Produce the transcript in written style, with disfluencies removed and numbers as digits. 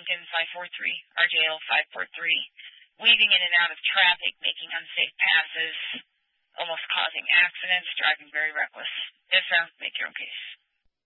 Lincoln 543, RJL 543, weaving in and out of traffic, making unsafe passes, almost causing accidents, driving very reckless. Yes, sir. Make your own case.